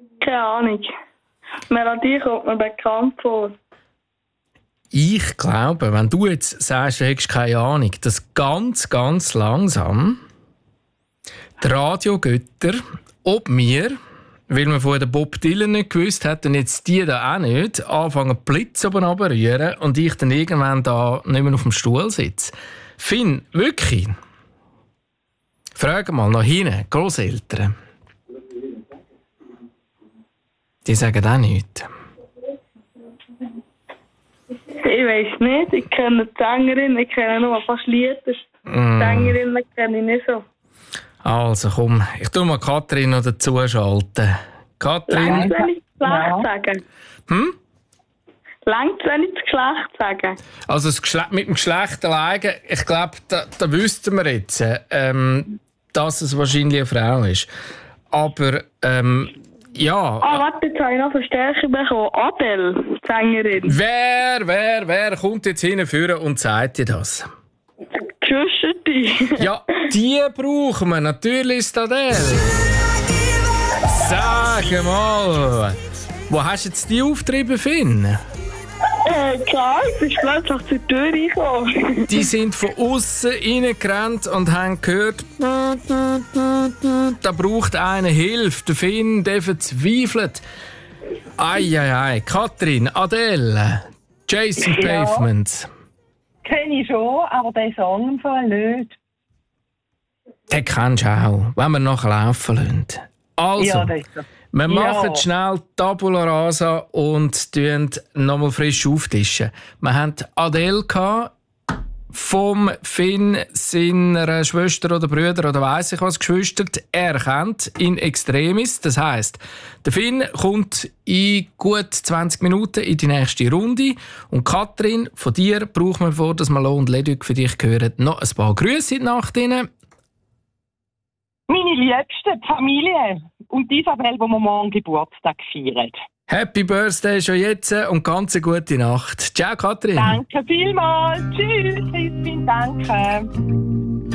Keine Ahnung. Melodie kommt mir bekannt vor. Ich glaube, wenn du jetzt sagst, du hättest keine Ahnung, dass ganz, ganz langsam die Radiogötter, ob wir, weil wir vorher den Bob Dylan nicht gewusst hat und jetzt die da auch nicht, anfangen Blitz oben runterrühren und ich dann irgendwann da nicht mehr auf dem Stuhl sitze. Finn, wirklich? Frag mal nach hinten, Grosseltern. Die sagen auch nichts. Ich weiss nicht, ich kenne die Sängerin, ich kenne nur fast Lieder. Die Sängerin kenne ich nicht so. Also komm, ich tue mal Katrin noch dazu schalten. Katrin? Längt, wenn ich das Geschlecht sagen? Längt, wenn ich das Geschlecht sagen? Also mit dem Geschlecht alleine, ich glaube, da wüssten wir jetzt, dass es wahrscheinlich eine Frau ist. Aber, ja. Warte, jetzt habe ich noch Verstärkung bekommen. Adele, die Sängerin. Wer kommt jetzt hinführen und sagt dir das? Geschwisterte. Ja, die brauchen wir. Natürlich ist Adele. Sag mal, wo hast du jetzt die aufgetrieben, Finn? Klar, ich bin plötzlich zur Tür reingekommen. Die sind von außen reingerannt und haben gehört, da braucht einer Hilfe. Der Finn, der verzweifelt. Ei. Katrin, Adele, Jason Pavement. Kenne ich schon, aber den Song im Fall nicht. Den kennst du auch, wenn wir nachher laufen lassen. Also, Ja, das ist so. wir machen schnell Tabula Rasa und tun nochmal frisch auftischen. Wir hatten Adele vom Finn, seiner Schwester oder Brüder oder weiss ich was, geschwistert. Er kennt in extremis. Das heisst, der Finn kommt in gut 20 Minuten in die nächste Runde. Und Katrin, von dir brauchen wir, vor, dass wir Lo und Leduc für dich hören, noch ein paar Grüße in die Nacht rein. Meine Liebste, die Familie und die Isabel, die wir morgen Geburtstag feiern. Happy Birthday schon jetzt und ganz eine gute Nacht. Ciao, Katrin. Danke vielmals. Tschüss, Christine, danke.